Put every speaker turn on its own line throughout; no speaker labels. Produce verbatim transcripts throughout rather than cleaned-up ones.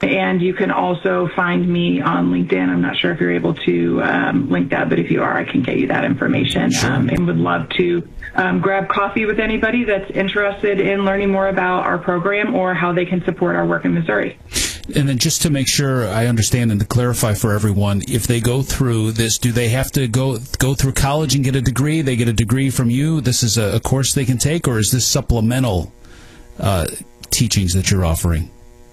And you can also find me on LinkedIn. I'm not sure if you're able to um, link that, but if you are, I can get you that information.
Sure.
Um, and would love to um, grab coffee with anybody that's interested in learning more about our program or how they can support our work in Missouri.
And then just to make sure I understand and to clarify for everyone, if they go through this, do they have to go go through college and get a degree? They get a degree from you? This is a, a course they can take, or is this supplemental uh, teachings that you're offering?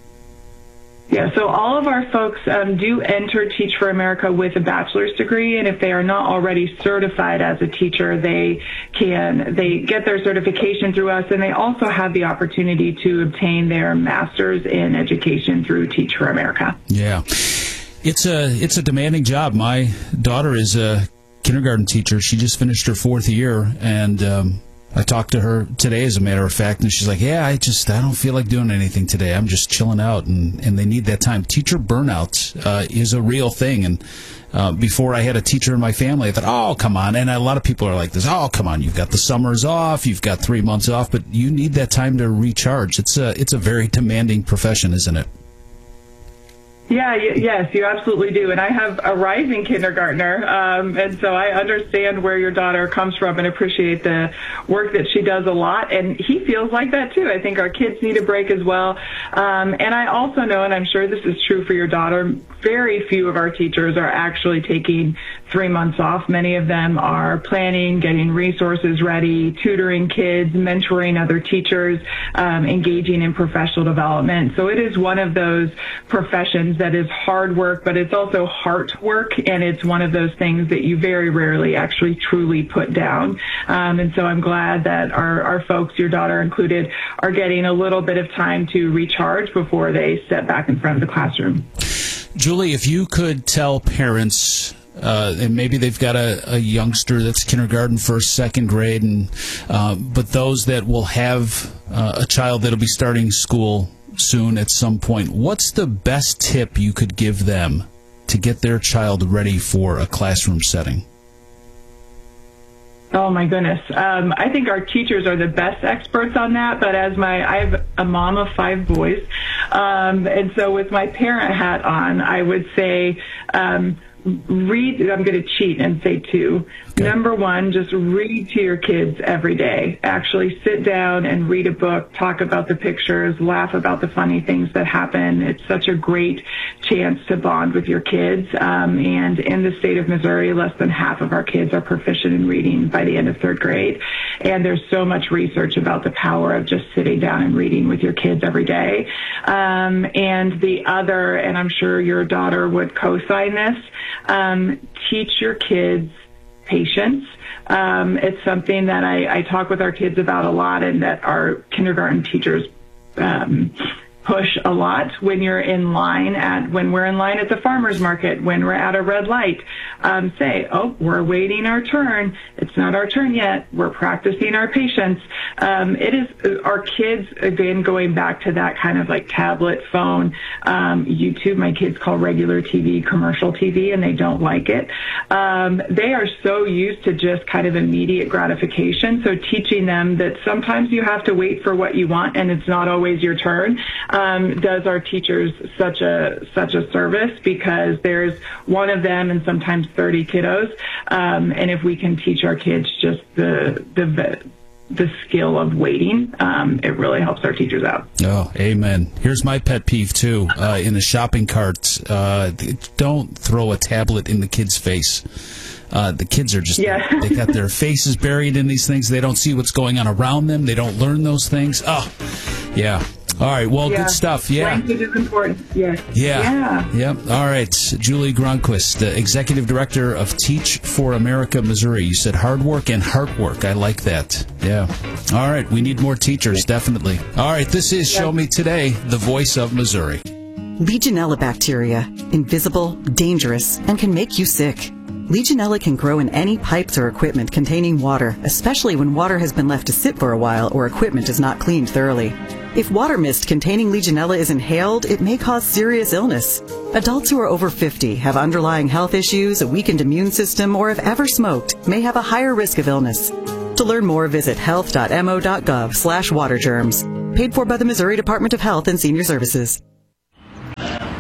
Yeah, so all of our folks um, do enter Teach for America with a bachelor's degree, and if they are not already certified as a teacher, they can they get their certification through us, and they also have the opportunity to obtain their master's in education through Teach for America.
Yeah, it's a it's a demanding job. My daughter is a kindergarten teacher. She just finished her fourth year, and um, I talked to her today, as a matter of fact, and she's like, yeah, I just, I don't feel like doing anything today. I'm just chilling out, and, and they need that time. Teacher burnout uh, is a real thing, and uh, before I had a teacher in my family, I thought, oh, come on, and a lot of people are like this, oh, come on, you've got the summers off, you've got three months off, but you need that time to recharge. It's a, it's a very demanding profession, isn't it?
Yeah, y- yes, you absolutely do. And I have a rising kindergartner, um, and so I understand where your daughter comes from and appreciate the work that she does a lot. And he feels like that, too. I think our kids need a break as well. Um, and I also know, and I'm sure this is true for your daughter, very few of our teachers are actually taking three months off. Many of them are planning, getting resources ready, tutoring kids, mentoring other teachers, um, engaging in professional development. So it is one of those professions that is hard work, but it's also heart work, and it's one of those things that you very rarely actually truly put down. Um, and so I'm glad that our, our folks, your daughter included, are getting a little bit of time to recharge before they step back in front of the classroom.
Julie, if you could tell parents, uh, and maybe they've got a, a youngster that's kindergarten, first, second grade, and uh, but those that will have uh, a child that'll be starting school soon at some point, what's the best tip you could give them to get their child ready for a classroom setting?
Oh my goodness. Um, I think our teachers are the best experts on that, but as my, I have a mom of five boys, um, and so with my parent hat on, I would say, um, read, I'm going to cheat and say two. Okay. Number one, just read to your kids every day. Actually sit down and read a book, talk about the pictures, laugh about the funny things that happen. It's such a great chance to bond with your kids. Um, and in the state of Missouri, less than half of our kids are proficient in reading by the end of third grade. And there's so much research about the power of just sitting down and reading with your kids every day. Um, and the other, and I'm sure your daughter would co-sign this, Um, teach your kids patience. Um, it's something that I, I talk with our kids about a lot, and that our kindergarten teachers um, push a lot when you're in line at, when we're in line at the farmer's market, when we're at a red light, um, say, oh, we're waiting our turn. It's not our turn yet. We're practicing our patience. Um, it is our kids, again, going back to that kind of like tablet, phone, um, YouTube, my kids call regular T V commercial T V, and they don't like it. Um, they are so used to just kind of immediate gratification. So teaching them that sometimes you have to wait for what you want, and it's not always your turn. Um, does our teachers such a such a service, because there's one of them and sometimes thirty kiddos, um, and if we can teach our kids just the the the skill of waiting, um, it really helps our teachers out.
Oh, amen. Here's my pet peeve too. Uh, in a shopping cart, uh, don't throw a tablet in the kid's face. Uh, the kids are just,
yeah.
they got their faces buried in these things. They don't see what's going on around them. They don't learn those things. Oh, yeah. All right. Well,
yeah.
good stuff. Yeah.
Language is important. Yes.
Yeah.
Yeah.
Yep. All right. Julie Gronquist, the Executive Director of Teach for America, Missouri. You said hard work and heart work. I like that. Yeah. All right. We need more teachers, definitely. All right. This is Show Me Today, the voice of Missouri.
Legionella bacteria. Invisible, dangerous, and can make you sick. Legionella can grow in any pipes or equipment containing water, especially when water has been left to sit for a while or equipment is not cleaned thoroughly. If water mist containing Legionella is inhaled, it may cause serious illness. Adults who are over fifty, have underlying health issues, a weakened immune system, or have ever smoked may have a higher risk of illness. To learn more, visit health dot m o dot gov slash water germs. Paid for by the Missouri Department of Health and Senior Services.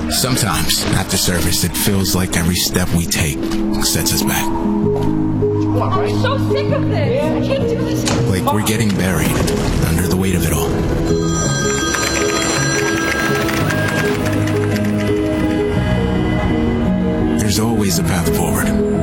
Sometimes, after service, it feels like every step we take sets us back.
I'm so sick of this. I can't do this.
Like we're getting buried under the weight of it all. There's always a path forward.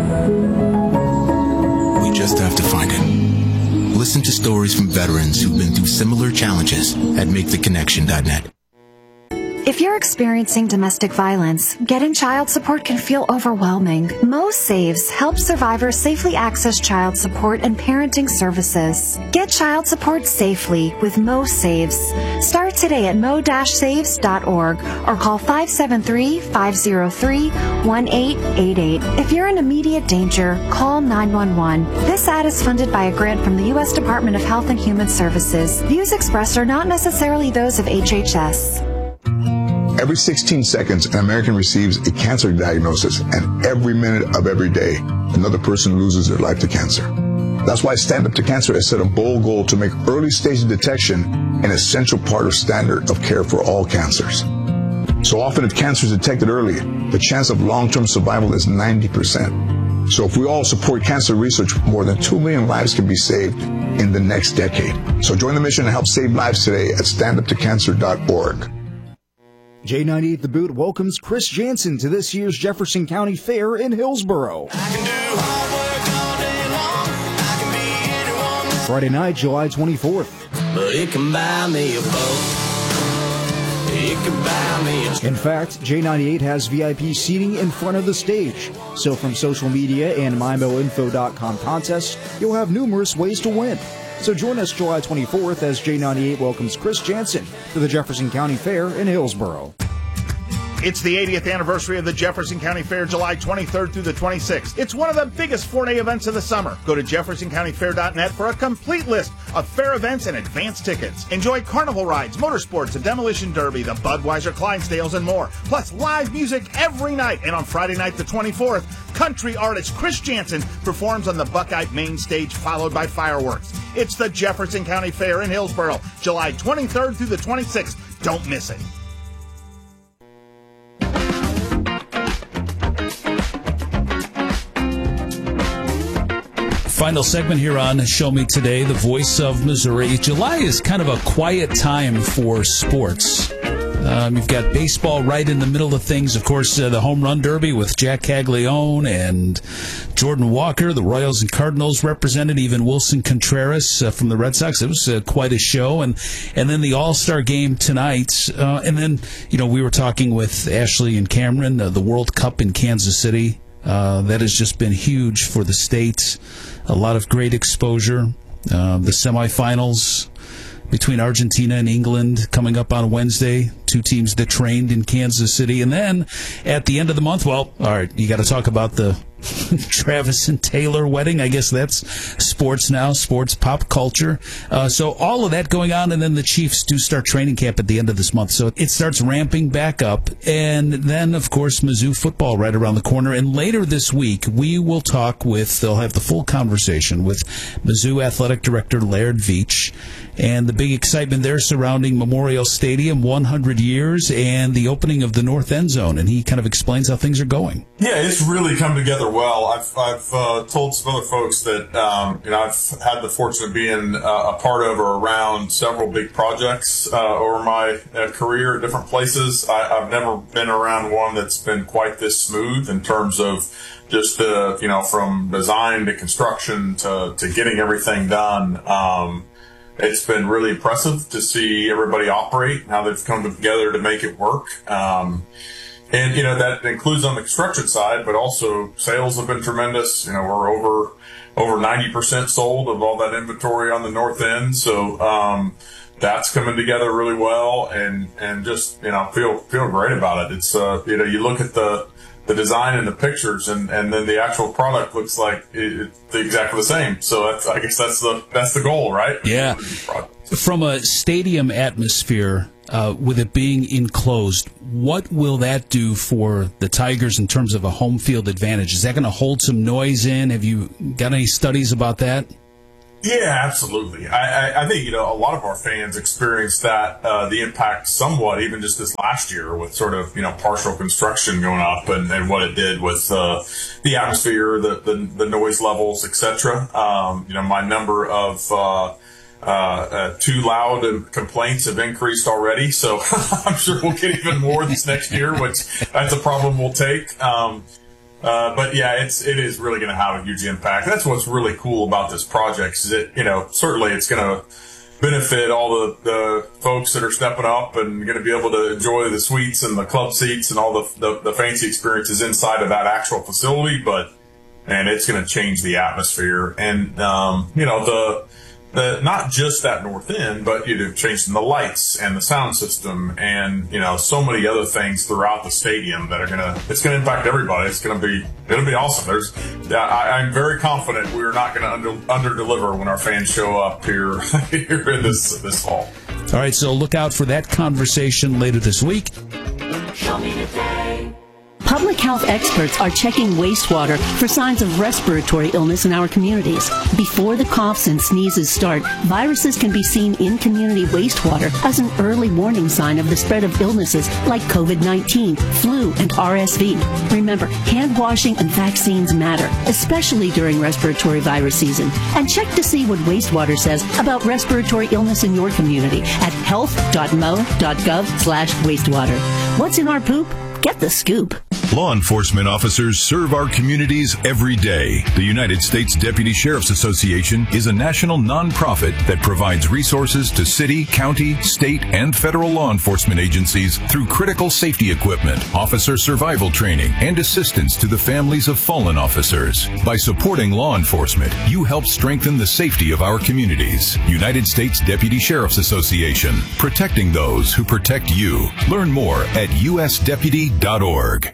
We just have to find it. Listen to stories from veterans who've been through similar challenges at make the connection dot net.
If you're experiencing domestic violence, getting child support can feel overwhelming. Mo Saves helps survivors safely access child support and parenting services. Get child support safely with Mo Saves. Start today at mo dash saves dot org or call five seven three, five zero three, one eight eight eight. If you're in immediate danger, call nine one one. This ad is funded by a grant from the U S Department of Health and Human Services. Views expressed are not necessarily those of H H S.
Every sixteen seconds, an American receives a cancer diagnosis, and every minute of every day, another person loses their life to cancer. That's why Stand Up to Cancer has set a bold goal to make early stage detection an essential part of standard of care for all cancers. So often if cancer is detected early, the chance of long-term survival is ninety percent. So if we all support cancer research, more than two million lives can be saved in the next decade. So join the mission and help save lives today at stand up to cancer dot org.
J ninety-eight The Boot welcomes Chris Jansen to this year's Jefferson County Fair in Hillsboro. Friday night, July twenty-fourth.
But it can buy me a boat. It can buy me a...
In fact, J ninety-eight has V I P seating in front of the stage. So from social media and my mo info dot com contests, you'll have numerous ways to win. So join us July twenty-fourth as J ninety-eight welcomes Chris Jansen to the Jefferson County Fair in Hillsboro.
It's the eightieth anniversary of the Jefferson County Fair, July twenty-third through the twenty-sixth. It's one of the biggest four-day events of the summer. Go to jefferson county fair dot net for a complete list of fair events and advance tickets. Enjoy carnival rides, motorsports, a demolition derby, the Budweiser Clydesdales, and more. Plus live music every night. And on Friday night, the twenty-fourth, country artist Chris Jansen performs on the Buckeye main stage, followed by fireworks. It's the Jefferson County Fair in Hillsboro, July twenty-third through the twenty-sixth. Don't miss it.
Final segment here on Show Me Today, the voice of Missouri. July is kind of a quiet time for sports. Um, you've got baseball right in the middle of things. Of course, uh, the Home Run Derby with Jack Caglione and Jordan Walker, the Royals and Cardinals represented, even Wilson Contreras uh, from the Red Sox. It was uh, quite a show. And and then the All-Star Game tonight. Uh, and then, you know, we were talking with Ashley and Cameron, uh, the World Cup in Kansas City. Uh, that has just been huge for the state. A lot of great exposure. Uh, the semifinals between Argentina and England coming up on Wednesday. Two teams that trained in Kansas City. And then at the end of the month, well, all right, you got to talk about the Travis and Taylor wedding. I guess that's sports now, sports, pop culture. Uh, so all of that going on, and then the Chiefs do start training camp at the end of this month. So it starts ramping back up. And then, of course, Mizzou football right around the corner. And later this week, we will talk with, they'll have the full conversation with Mizzou Athletic Director Laird Veach and the big excitement there surrounding Memorial Stadium, one hundred years, and the opening of the North End Zone. And he kind of explains how things are going.
Yeah, it's really come together well. I've, I've uh, told some other folks that, um, you know, I've had the fortune of being uh, a part of or around several big projects uh, over my uh, career at different places. I, I've never been around one that's been quite this smooth in terms of just, uh, you know, from design to construction to, to getting everything done. Um, It's been really impressive to see everybody operate and how they've come together to make it work. Um, and, you know, that includes on the construction side, but also sales have been tremendous. You know, we're over, over ninety percent sold of all that inventory on the north end. So, um, that's coming together really well and, and just, you know, feel, feel great about it. It's, uh, you know, you look at the, the design and the pictures, and, and then the actual product looks like it, it's exactly the same. So that's, I guess that's the that's the goal, right?
Yeah. From a stadium atmosphere, uh, with it being enclosed, what will that do for the Tigers in terms of a home field advantage? Is that going to hold some noise in? Have you got any studies about that?
Yeah, absolutely. I, I, I think, you know, a lot of our fans experienced that, uh, the impact somewhat, even just this last year with sort of, you know, partial construction going up and, and what it did with, uh, the atmosphere, the, the, the noise levels, et cetera. Um, you know, my number of, uh, uh, uh, too loud and complaints have increased already. So I'm sure we'll get even more this next year, which that's a problem we'll take. Um, Uh, but yeah, it's, it is really going to have a huge impact. That's what's really cool about this project is that, you know, certainly it's going to benefit all the, the folks that are stepping up and going to be able to enjoy the suites and the club seats and all the, the, the fancy experiences inside of that actual facility. But, and it's going to change the atmosphere and, um, you know, the, the, not just that north end, but you know, changing the lights and the sound system and, you know, so many other things throughout the stadium that are going to, it's going to impact everybody. It's going to be, it'll be awesome. There's, I, I'm very confident we're not going to under, under deliver when our fans show up here, here in this, this fall.
All right. So look out for that conversation later this week.
Show me today. Public health experts are checking wastewater for signs of respiratory illness in our communities. Before the coughs and sneezes start, viruses can be seen in community wastewater as an early warning sign of the spread of illnesses like COVID nineteen, flu, and R S V. Remember, hand washing and vaccines matter, especially during respiratory virus season. And check to see what wastewater says about respiratory illness in your community at health.mo.gov slash wastewater. What's in our poop? Get the scoop.
Law enforcement officers serve our communities every day. The United States Deputy Sheriff's Association is a national nonprofit that provides resources to city, county, state, and federal law enforcement agencies through critical safety equipment, officer survival training, and assistance to the families of fallen officers. By supporting law enforcement, you help strengthen the safety of our communities. United States Deputy Sheriff's Association, protecting those who protect you. Learn more at u s deputy dot org.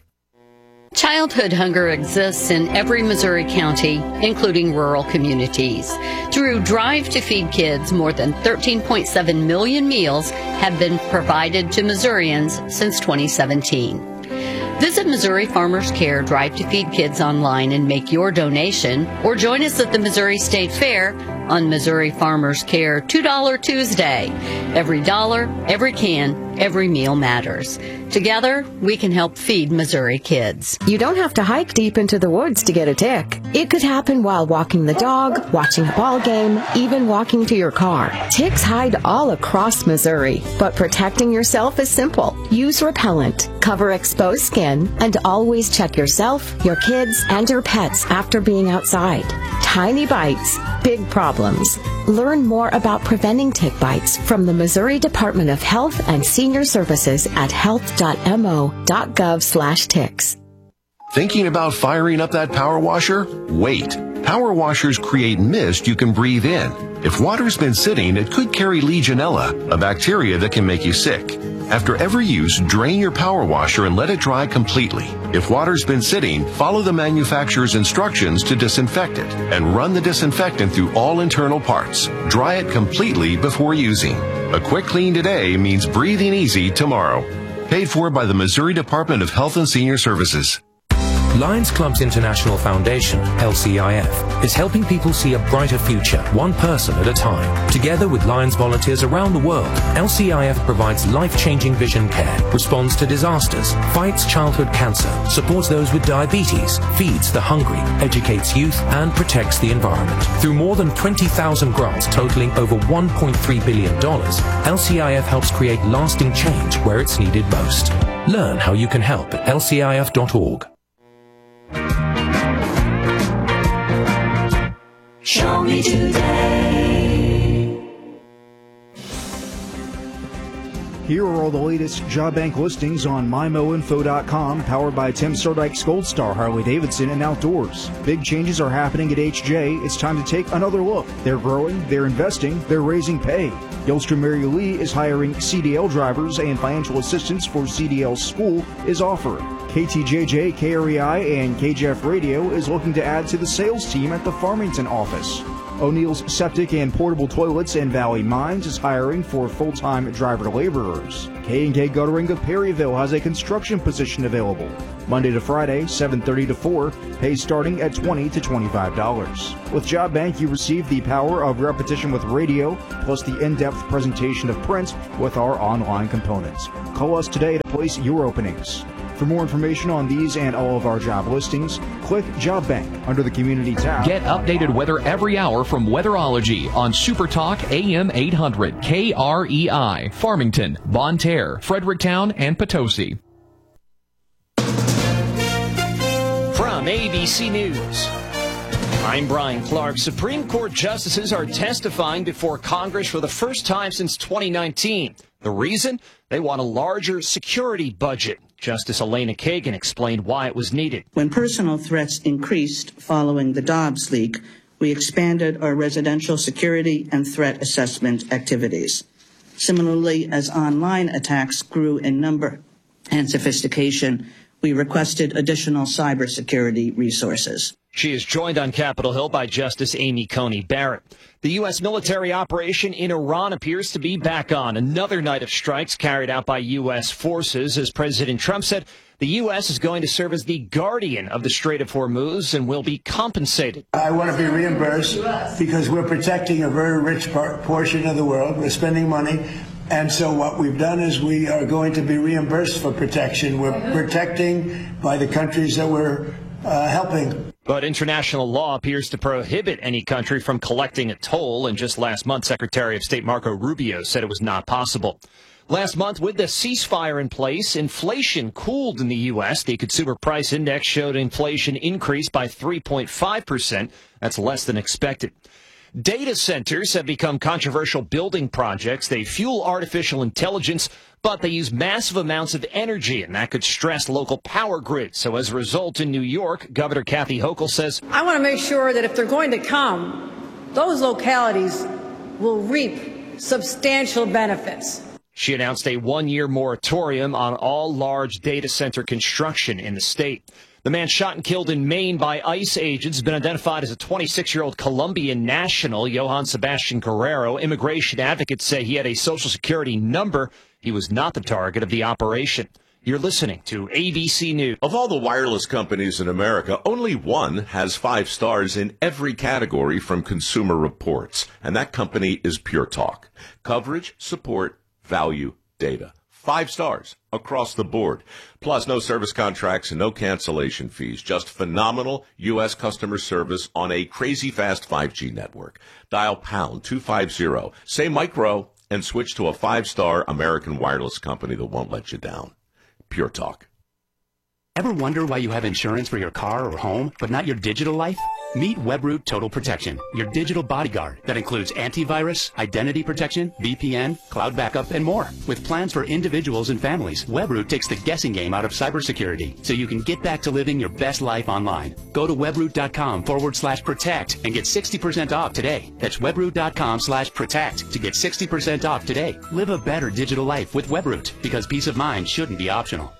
Childhood hunger exists in every Missouri county, including rural communities. Through Drive to Feed Kids, more than thirteen point seven million meals have been provided to Missourians since twenty seventeen. Visit Missouri Farmers Care Drive to Feed Kids online and make your donation, or join us at the Missouri State Fair on Missouri Farmers Care two dollar Tuesday. Every dollar, every can, every meal matters. Together, we can help feed Missouri kids.
You don't have to hike deep into the woods to get a tick. It could happen while walking the dog, watching a ball game, even walking to your car. Ticks hide all across Missouri, but protecting yourself is simple. Use repellent, cover exposed skin, and always check yourself, your kids, and your pets after being outside. Tiny bites, big problems. Learn more about preventing tick bites from the Missouri Department of Health and Senior Services at health.mo.gov slash ticks.
Thinking about firing up that power washer? Wait. Power washers create mist you can breathe in. If water's been sitting, it could carry Legionella, a bacteria that can make you sick. After every use, drain your power washer and let it dry completely. If water's been sitting, follow the manufacturer's instructions to disinfect it and run the disinfectant through all internal parts. Dry it completely before using. A quick clean today means breathing easy tomorrow. Paid for by the Missouri Department of Health and Senior Services.
Lions Clubs International Foundation, L C I F, is helping people see a brighter future, one person at a time. Together with Lions volunteers around the world, L C I F provides life-changing vision care, responds to disasters, fights childhood cancer, supports those with diabetes, feeds the hungry, educates youth, and protects the environment. Through more than twenty thousand grants totaling over one point three billion dollars, L C I F helps create lasting change where it's needed most. Learn how you can help at L C I F dot org.
Show me today.
Here are all the latest job bank listings on my mo info dot com, powered by Tim Stardike's Gold Star Harley-Davidson and Outdoors. Big changes are happening at H J. It's time to take another look. They're growing, they're investing, they're raising pay. Yelstrom Mary Lee is hiring C D L drivers, and financial assistance for C D L school is offered. K T J J, K R E I, and K J F Radio is looking to add to the sales team at the Farmington office. O'Neill's Septic and Portable Toilets in Valley Mines is hiring for full-time driver laborers. K and K Guttering of Perryville has a construction position available. Monday to Friday, seven thirty to four, pay starting at twenty to twenty-five dollars. With Job Bank, you receive the power of repetition with radio, plus the in-depth presentation of print with our online components. Call us today to place your openings. For more information on these and all of our job listings, click Job Bank under the Community tab.
Get updated weather every hour from Weatherology on Super Talk A M eight hundred K R E I, Farmington, Bonne Terre, Fredericktown, and Potosi.
From A B C News, I'm Brian Clark. Supreme Court justices are testifying before Congress for the first time since twenty nineteen. The reason? They want a larger security budget. Justice Elena Kagan explained why it was needed.
When personal threats increased following the Dobbs leak, we expanded our residential security and threat assessment activities. Similarly, as online attacks grew in number and sophistication, we requested additional cybersecurity resources.
She is joined on Capitol Hill by Justice Amy Coney Barrett. The U S military operation in Iran appears to be back on. Another night of strikes carried out by U S forces, as President Trump said the U S is going to serve as the guardian of the Strait of Hormuz and will be compensated.
I want to be reimbursed because we're protecting a very rich portion of the world. We're spending money. And so what we've done is we are going to be reimbursed for protection. We're protecting by the countries that we're uh, helping.
But international law appears to prohibit any country from collecting a toll. And just last month, Secretary of State Marco Rubio said it was not possible. Last month, with the ceasefire in place, inflation cooled in the U S. The Consumer Price Index showed inflation increased by three point five percent. That's less than expected. Data centers have become controversial building projects. They fuel artificial intelligence, but they use massive amounts of energy, and that could stress local power grids. So as a result, in New York, Governor Kathy Hochul says,
I want to make sure that if they're going to come, those localities will reap substantial benefits.
She announced a one-year moratorium on all large data center construction in the state. The man shot and killed in Maine by ICE agents has been identified as a twenty-six-year-old Colombian national, Johann Sebastian Guerrero. Immigration advocates say he had a Social Security number. He was not the target of the operation. You're listening to A B C News.
Of all the wireless companies in America, only one has five stars in every category from Consumer Reports, and that company is Pure Talk. Coverage, support, value, data. Five stars across the board. Plus, no service contracts and no cancellation fees. Just phenomenal U S customer service on a crazy fast five G network. Dial pound two fifty, say micro, and switch to a five-star American wireless company that won't let you down. Pure Talk.
Ever wonder why you have insurance for your car or home, but not your digital life? Meet Webroot Total Protection, your digital bodyguard that includes antivirus, identity protection, V P N, cloud backup, and more. With plans for individuals and families, Webroot takes the guessing game out of cybersecurity so you can get back to living your best life online. Go to webroot.com forward slash protect and get sixty percent off today. That's webroot.com slash protect to get sixty percent off today. Live a better digital life with Webroot, because peace of mind shouldn't be optional.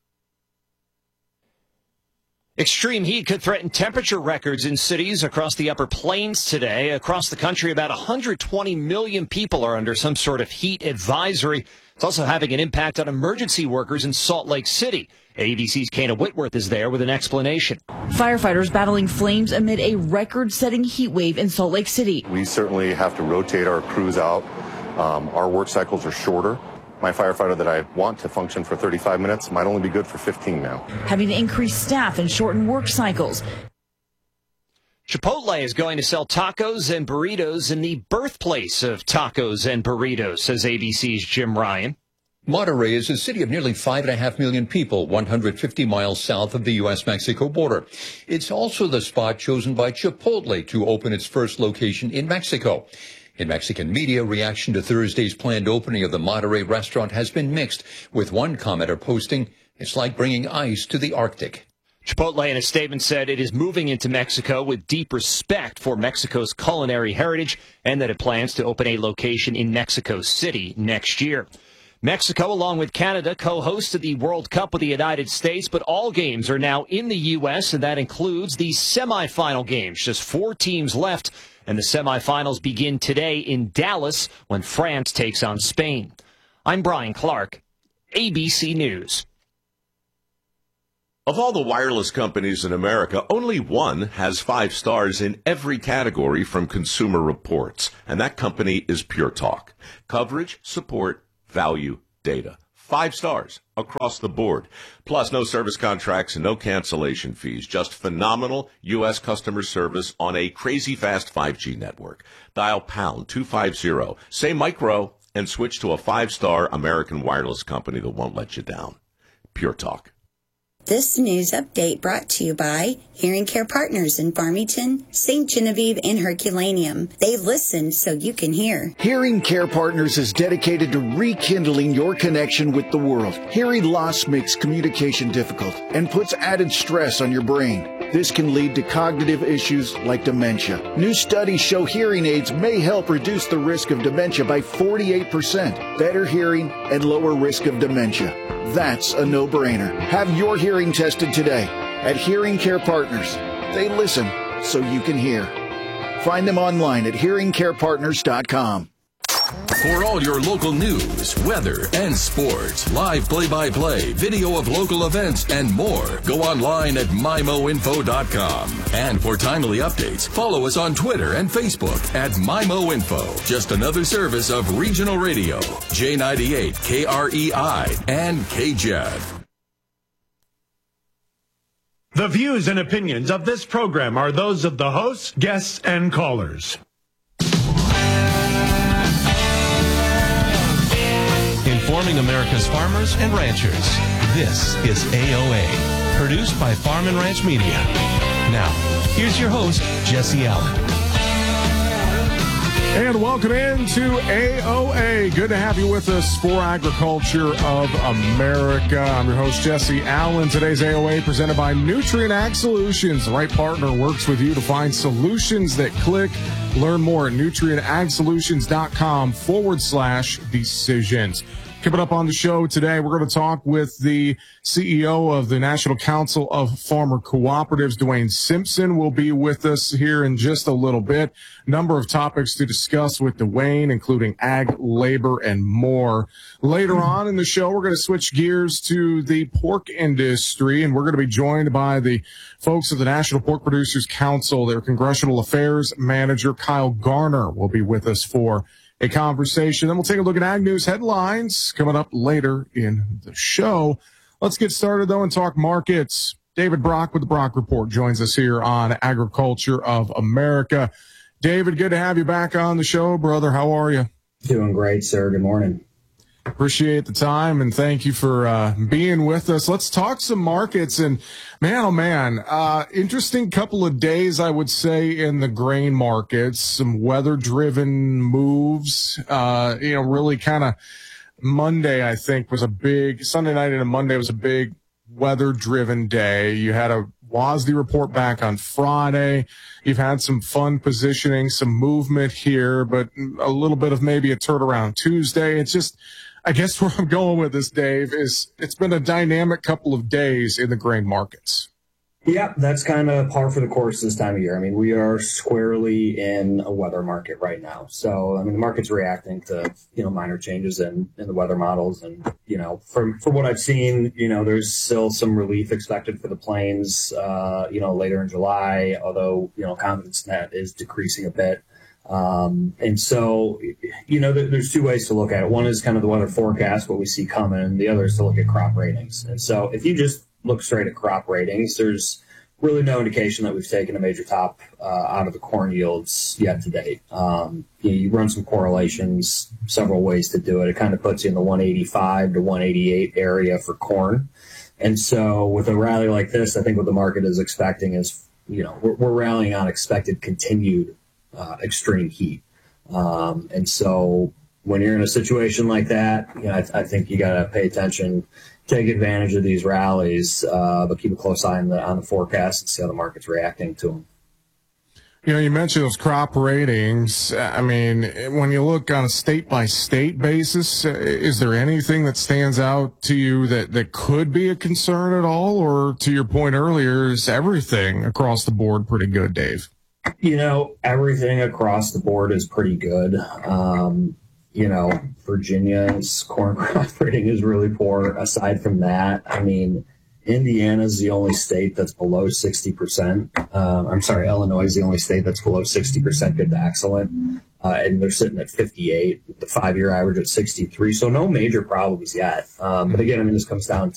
Extreme heat could threaten temperature records in cities across the Upper Plains today. Across the country, about one hundred twenty million people are under some sort of heat advisory. It's also having an impact on emergency workers in Salt Lake City. A B C's Kana Whitworth is there with an explanation.
Firefighters battling flames amid a record-setting heat wave in Salt Lake City.
We certainly have to rotate our crews out. Um, our work cycles are shorter. My firefighter that I want to function for thirty-five minutes might only be good for fifteen now.
Having to increase staff and shorten work cycles.
Chipotle is going to sell tacos and burritos in the birthplace of tacos and burritos, says A B C's Jim Ryan.
Monterrey is a city of nearly five and a half million people, one hundred fifty miles south of the U S Mexico border. It's also the spot chosen by Chipotle to open its first location in Mexico. In Mexican media, reaction to Thursday's planned opening of the Monterrey restaurant has been mixed, with one commenter posting, "It's like bringing ice to the Arctic."
Chipotle in a statement said it is moving into Mexico with deep respect for Mexico's culinary heritage and that it plans to open a location in Mexico City next year. Mexico, along with Canada, co-hosted the World Cup with the United States, but all games are now in the U S, and that includes the semifinal games. Just four teams left, and the semifinals begin today in Dallas when France takes on Spain. I'm Brian Clark, A B C News.
Of all the wireless companies in America, only one has five stars in every category from Consumer Reports, and that company is Pure Talk. Coverage, support, value, data. Five stars across the board. Plus, no service contracts and no cancellation fees. Just phenomenal U S customer service on a crazy fast five G network. Dial pound two fifty, say micro, and switch to a five-star American wireless company that won't let you down. Pure Talk.
This news update brought to you by Hearing Care Partners in Farmington, Saint Genevieve, and Herculaneum. They listen so you can hear.
Hearing Care Partners is dedicated to rekindling your connection with the world. Hearing loss makes communication difficult and puts added stress on your brain. This can lead to cognitive issues like dementia. New studies show hearing aids may help reduce the risk of dementia by forty-eight percent. Better hearing and lower risk of dementia. That's a no-brainer. Have your hearing tested today at Hearing Care Partners. They listen so you can hear. Find them online at hearing care partners dot com.
For all your local news, weather, and sports, live play-by-play, video of local events, and more, go online at my mo info dot com. And for timely updates, follow us on Twitter and Facebook at MyMoInfo. Just another service of Regional Radio, J ninety-eight, K R E I, and K J E D.
The views and opinions of this program are those of the hosts, guests, and callers.
Informing America's farmers and ranchers. This is A O A, produced by Farm and Ranch Media. Now, here's your host, Jesse Allen.
And welcome into A O A. Good to have you with us for Agriculture of America. I'm your host, Jesse Allen. Today's A O A presented by Nutrien Ag Solutions. The right partner works with you to find solutions that click. Learn more at nutrienagsolutions.com forward slash decisions. Coming up on the show today, we're going to talk with the C E O of the National Council of Farmer Cooperatives, Dwayne Simpson, will be with us here in just a little bit. Number of topics to discuss with Dwayne, including ag, labor, and more. Later on in the show, we're going to switch gears to the pork industry, and we're going to be joined by the folks of the National Pork Producers Council. Their Congressional Affairs Manager, Kyle Garner, will be with us for a conversation. Then we'll take a look at Ag News headlines coming up later in the show. Let's get started, though, and talk markets. David Brock with the Brock Report joins us here on Agriculture of America. David, good to have you back on the show, brother. How are you?
Doing great, sir. Good morning.
Appreciate the time, and thank you for uh, being with us. Let's talk some markets. And man, oh man, uh, interesting couple of days, I would say, in the grain markets. Some weather-driven moves. Uh, you know, really kind of Monday, I think, was a big Sunday night and a Monday was a big weather-driven day. You had a W A S D E report back on Friday. You've had some fun positioning, some movement here, but a little bit of maybe a turnaround Tuesday. It's just, I guess where I'm going with this, Dave, is it's been a dynamic couple of days in the grain markets.
Yeah, that's kind of par for the course this time of year. I mean, we are squarely in a weather market right now. So, I mean, the market's reacting to, you know, minor changes in, in the weather models. And, you know, from, from what I've seen, you know, there's still some relief expected for the plains, uh, you know, later in July, although, you know, confidence net is decreasing a bit. Um, and so, you know, there, there's two ways to look at it. One is kind of the weather forecast, what we see coming, and the other is to look at crop ratings. And so if you just look straight at crop ratings, there's really no indication that we've taken a major top uh, out of the corn yields yet to date. Um, you, you run some correlations, several ways to do it. It kind of puts you in the one eighty-five to one eighty-eight area for corn. And so with a rally like this, I think what the market is expecting is, you know, we're, we're rallying on expected continued uh, extreme heat. Um, and so when you're in a situation like that, you know, I, I think you got to pay attention, take advantage of these rallies, uh, but keep a close eye on the on the forecast and see how the market's reacting to them.
You know, you mentioned those crop ratings. I mean, when you look on a state-by-state basis, is there anything that stands out to you that, that could be a concern at all? Or to your point earlier, is everything across the board pretty good, Dave?
You know, everything across the board is pretty good. Um, you know, Virginia's corn crop rating is really poor. Aside from that, I mean, Indiana's the only state that's below sixty percent. Uh, I'm sorry, Illinois is the only state that's below sixty percent good to excellent. Uh, and they're sitting at fifty-eight, the five-year average at sixty-three. So no major problems yet. Um, but again, I mean, this comes down